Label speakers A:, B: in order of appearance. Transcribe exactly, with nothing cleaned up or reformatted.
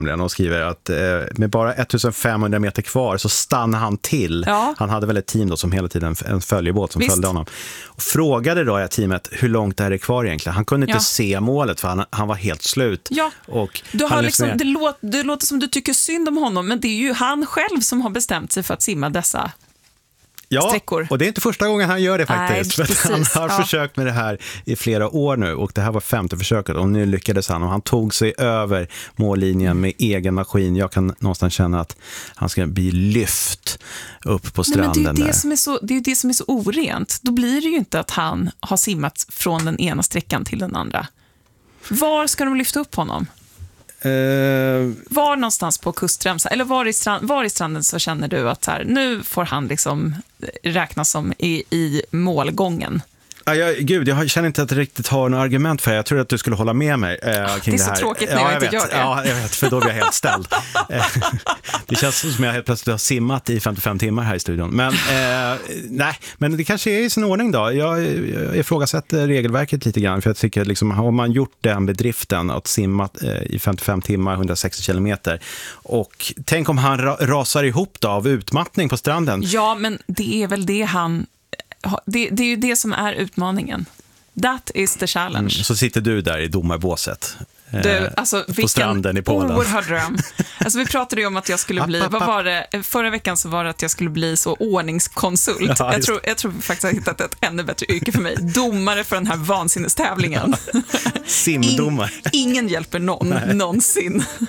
A: och skriver att eh, med bara ettusenfemhundra meter kvar så stannade han till. Ja. Han hade väl ett team då som hela tiden, en följebåt som Visst. följde honom. Och frågade då jag teamet hur långt det här är kvar egentligen. Han kunde inte ja. se målet för han, han var helt slut.
B: Ja.
A: Och
B: du har liksom, det, låt, det låter som du tycker synd om honom, men det är ju han själv som har bestämt sig för att simma dessa
A: Ja,
B: sträckor.
A: Och det är inte första gången han gör det faktiskt. Nej, för han har
B: ja.
A: försökt med det här i flera år nu och det här var femte försöket och nu lyckades han och han tog sig över mållinjen med egen maskin. Jag kan någonstans känna att han ska bli lyft upp på stranden.
B: Nej, men det är ju det,
A: där.
B: som är så, det är ju det som är så orent. Då blir det ju inte att han har simmat från den ena sträckan till den andra. Var ska de lyfta upp honom? Uh, var någonstans på kustremsan eller var i, strand, var i stranden så känner du att så här, nu får han liksom räknas som i, i målgången?
A: Ja, jag, gud, jag känner inte att jag riktigt har några argument för det. Jag tror att du skulle hålla med mig eh, kring
B: det är
A: det här.
B: så tråkigt när
A: ja,
B: jag,
A: jag
B: inte
A: vet.
B: gör det.
A: Ja, jag vet, för då blir jag helt ställd. Det känns som att jag helt plötsligt har simmat i femtiofem timmar här i studion. Men, eh, nej, men det kanske är i sin ordning då. Jag, jag ifrågasätter regelverket lite grann. För jag tycker liksom, har man gjort den bedriften att simma eh, i femtiofem timmar, hundrasextio kilometer. Och tänk om han ra- rasar ihop då av utmattning på stranden.
B: Ja, men det är väl det han... Det, det är ju det som är utmaningen. That is the challenge. Mm,
A: så sitter du där i domarbåset.
B: Du, alltså,
A: på stranden i Polen.
B: Oerhörd dröm. Alltså, vi pratade ju om att jag skulle bli, vad var det? Förra veckan så var det att jag skulle bli så ordningskonsult. Ja, jag, tror, jag tror faktiskt att jag har hittat ett ännu bättre yrke för mig. Domare för den här vansinnestävlingen.
A: Simdomare.
B: In, ingen hjälper någon, Nej. någonsin.